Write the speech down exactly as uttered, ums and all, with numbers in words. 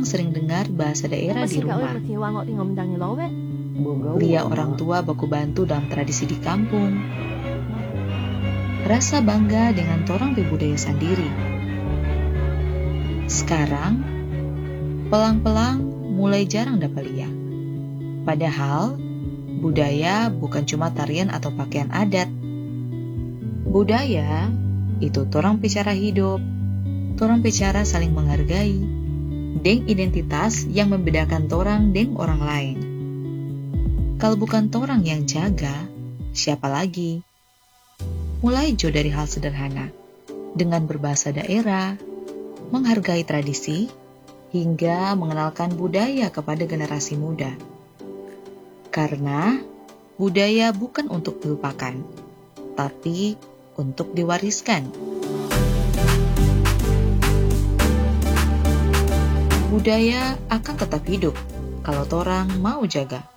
Torang sering dengar bahasa daerah di rumah. Lia orang tua baku bantu dalam tradisi di kampung. Rasa bangga dengan torang pe budaya sendiri. Sekarang, pelang-pelang mulai jarang dapat lia. Padahal, budaya bukan cuma tarian atau pakaian adat. Budaya itu torang pe cara hidup, torang pe cara saling menghargai, deng identitas yang membedakan torang deng orang lain. Kalau bukan torang yang jaga, siapa lagi? Mulai jo dari hal sederhana, dengan berbahasa daerah, menghargai tradisi, hingga mengenalkan budaya kepada generasi muda. Karena budaya bukan untuk dilupakan, tapi untuk diwariskan. Budaya akan tetap hidup kalau torang mau jaga.